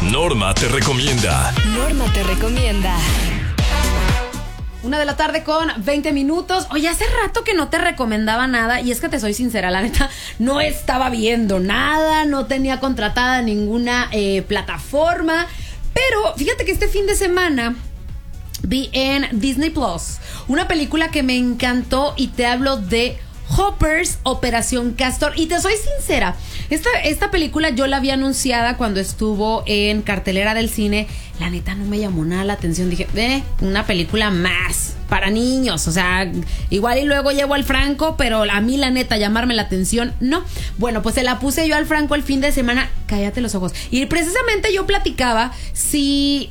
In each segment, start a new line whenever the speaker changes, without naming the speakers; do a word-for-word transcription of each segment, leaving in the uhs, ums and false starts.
Norma te recomienda.
Norma te recomienda.
Una de la tarde con veinte minutos. Oye, hace rato que no te recomendaba nada. Y es que te soy sincera, la neta, no estaba viendo nada. No tenía contratada ninguna eh, plataforma. Pero fíjate que este fin de semana vi en Disney Plus una película que me encantó. Y te hablo de Hoppers, Operación Castor. Y te soy sincera, esta, esta película yo la vi anunciada cuando estuvo en cartelera del cine. La neta no me llamó nada la atención. Dije, eh, una película más para niños. O sea, igual y luego llevo al Franco, pero a mí la neta llamarme la atención, no. Bueno, pues se la puse yo al Franco el fin de semana. Cállate los ojos. Y precisamente yo platicaba si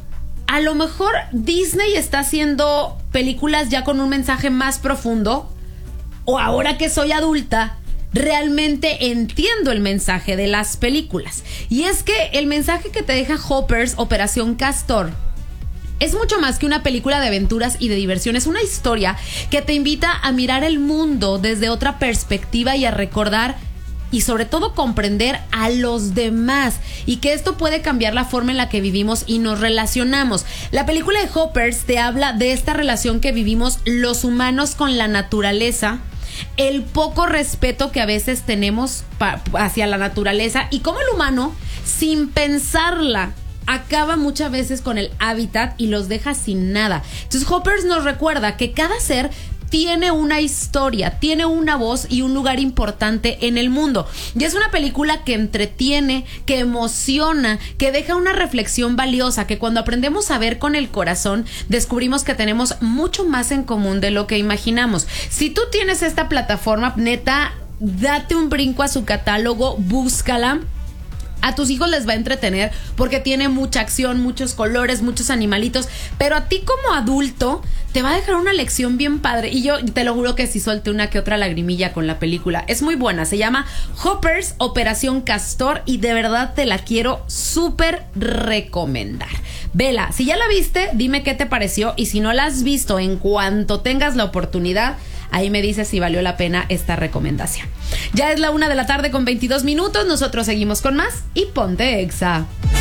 a lo mejor Disney está haciendo películas ya con un mensaje más profundo, o ahora que soy adulta realmente entiendo el mensaje de las películas. Y es que el mensaje que te deja Hoppers, Operación Castor, es mucho más que una película de aventuras y de diversión. Es una historia que te invita a mirar el mundo desde otra perspectiva y a recordar y sobre todo comprender a los demás, y que esto puede cambiar la forma en la que vivimos y nos relacionamos. La película de Hoppers te habla de esta relación que vivimos los humanos con la naturaleza, el poco respeto que a veces tenemos pa- hacia la naturaleza, y cómo el humano, sin pensarla, acaba muchas veces con el hábitat y los deja sin nada. Entonces Hoppers nos recuerda que cada ser tiene una historia, tiene una voz y un lugar importante en el mundo. Y es una película que entretiene, que emociona, que deja una reflexión valiosa, que cuando aprendemos a ver con el corazón, descubrimos que tenemos mucho más en común de lo que imaginamos. Si tú tienes esta plataforma, neta, date un brinco a su catálogo, búscala. A tus hijos les va a entretener porque tiene mucha acción, muchos colores, muchos animalitos, pero a ti como adulto te va a dejar una lección bien padre. Y yo te lo juro que sí solté una que otra lagrimilla con la película. Es muy buena, se llama Hoppers, Operación Castor, y de verdad te la quiero súper recomendar. Vela, si ya la viste, dime qué te pareció, y si no la has visto, en cuanto tengas la oportunidad, ahí me dices si valió la pena esta recomendación. Ya es la una de la tarde con veintidós minutos. Nosotros seguimos con más y ponte Exa.